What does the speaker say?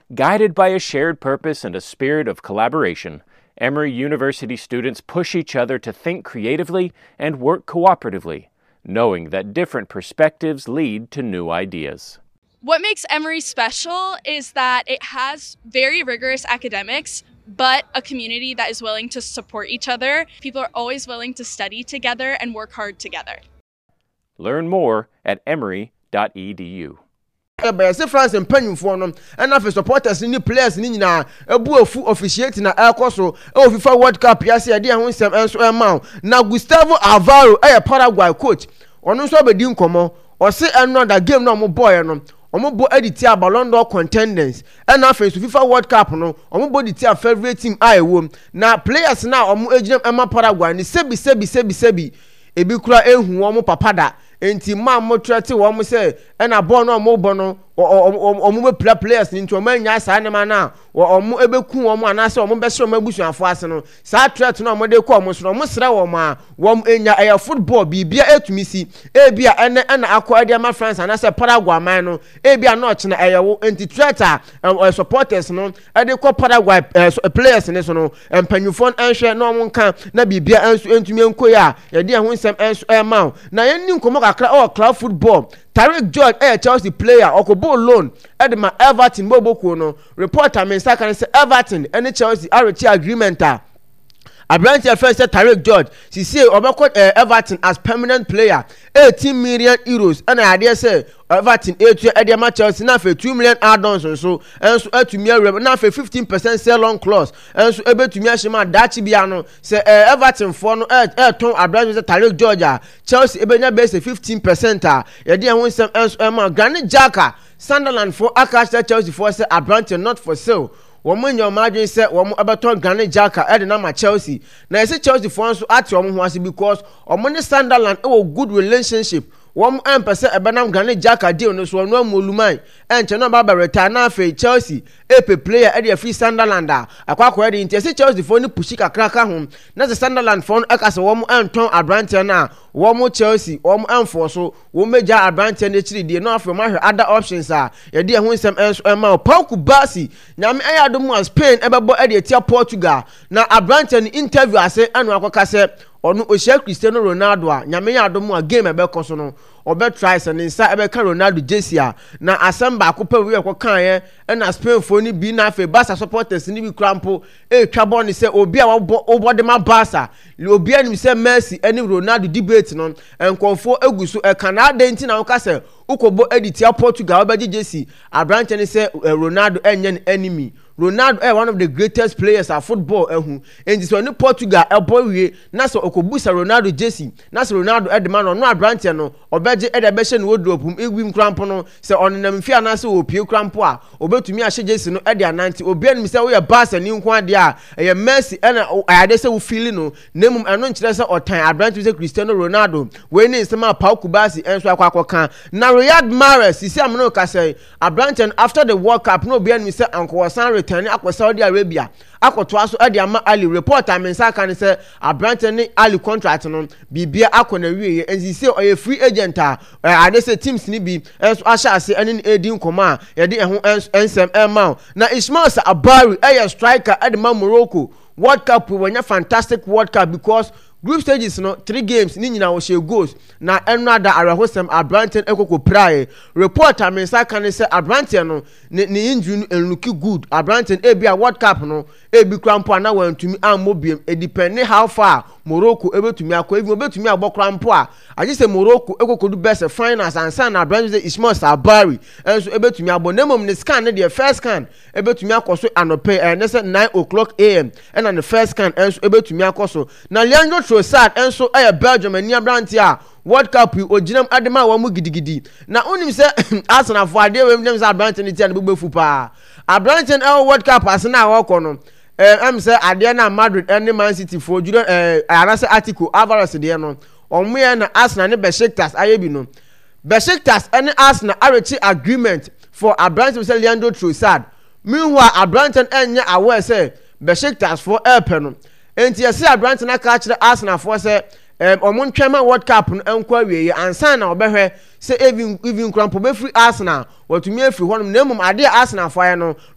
Guided by a shared purpose and a spirit of collaboration, Emory University students push each other to think creatively and work cooperatively, knowing that different perspectives lead to new ideas. What makes Emory special is that it has very rigorous academics, but a community that is willing to support each other. People are always willing to study together and work hard together. Learn more at emory.edu. France and penny for them, and after supporters in the players in Nina, a boo of officiating at El Coso, FIFA World Cup, yes, idea win some answer amount. Now Gustavo Alvaro, a Paraguay coach, or no so be doing come or say another game no more boy no. Omo edit ya Ballon d'Or contenders and after FIFA World Cup no omo edit ya favorite team I won. Now players now omo ejinem Emma Paraguay ni sebi ebi kura ehu omo papada enti ma mo trete omo say na ball no omo bo no omo be players into omo nya sa ne ma na omo ebeku omo anase omo be sere mabusuafo ase no sa threat no omo de ko omo so omo sere omo a omo enya eya football bibia etumi si ebia ene na akwa de ma France anase Paraguay man no ebia no chena eya wo enti threat supporters no e de ko Paraguay players ne so no empanyufon enhwe no omo nka na bibia enso entumi enko ya ye de ho nsem enso ema na yenni nkomo kakra club football. Tariq George, Chelsea player, Okobo loan, Edma Everton, Boboku no. Reporter, can say Everton, any Chelsea, RT agreement. A branch first said Tariq George, she say Obako Everton as permanent player, 18 million euros, and I dare say Everton 8 Chelsea now for 2 million add-ons or so, and so to me now for 15% sell-on clause, and so able to me Shima Dachi Biano say Everton for no ton a branch with Tariq George, Chelsea Ebenya base 15%. Yadi won some Granit Xhaka, Sunderland for Akash Chelsea for say a branch not for sale. Woman your margin said one Everton Granit Xhaka at the number Chelsea. Now I say Chelsea for us at your home because on money Sunderland good relationship. 1% Ebenam Granit Xhaka deal no so no mulumai and Chano Baba retire na fe Chelsea a player at the free Sunderland akwa ready into Chelsea for ni pushika kraka home na the Sunderland for akasa wo anton abrante na wo Chelsea wo anfo so wo meja abrante na chiri de no afro ma hwe other options ye de ho nsem enso ema Pau Kubasi nyame ayadom as Spain ebebo e de tia Portugal na abrante ni interview ase anu akoka se onu ohia Cristiano Ronaldo a nyame yadom a game ebeko so no obe try se nsa ebeka Ronaldo jesia na asamba akopa wi ekokan ye na Spain for ni bi na fe Barca supporters ni bi krampo twa ball ni se obi a obode ma Barca le obi anim se Messi eni Ronaldo debate no enkonfo eguso Canada enti na woka se ukobo editia Portugal obeje jesi abrante ni se Ronaldo enye enemy. Ronaldo one of the greatest players of football and this one Portugal boy na so okobusa Ronaldo jersey na so Ronaldo the man no abrante no obeje edebehye no wardrobe egwim krampo no se onenam fi ana se opie krampo a obetumi ahye jersey no de ananti obi anim se wo ye Barca ni nko ade a ye Messi na ayade se wo feel no nemum eno nkire se otan abrante se Cristiano Ronaldo we ni nsema Pau Kubasi enso akwakokan na Riyad Mahrez sisi amno ka say abrante after the World Cup no obi anim se anko san Tani akwa Saudi Arabia akoto aso ade ama Ali reporter mensa kan say abrante ni Ali contract no bibia akona wiye enzi say oye free agent ade say teams ni bi enso ahya ase ene edin koma ye de ho ensem ema na Ismail Abari striker ade ma Morocco World Cup we wanya fantastic World Cup because group stages no 3 games ni nyina wo share goals na enada arahosem abrante ekoko prae reporter mensa kan say abrante no ni injury enluki good abrante e bia World Cup no e bi krampo na wantumi amobiem e depend how far Morocco ebetumi akwa even obetumi agbokrampo a aje say Morocco ekoko do best finals and san na abrante say Ismail Sabari enso ebetumi abonemom ne scan ne the first scan ebetumi akoso anope ne say 9:00 AM and the first scan enso ebetumi akoso na Leandro Trossard enso Belgium ani abrante a World Cup oginam adema wa mu gidigidi na onim se Arsenal for ade we dem se abrante ne tia ne befu pa abrante World Cup Arsenal wa ko no am say ade na Madrid and Man City for judo anase article Alvarez de no omo na Arsenal ne Besiktas ayebi no Besiktas and Arsenal arrange agreement for abrante say Leandro Trossard meanwhile abrante enya aware say Besiktas for help no enti yesi abrante na ka kire Arsenal for say omon twema World Cup no enkwa wiye ansa na obehwe say even krampo be free Arsenal watumi afri honum na mum ade Arsenal for ya no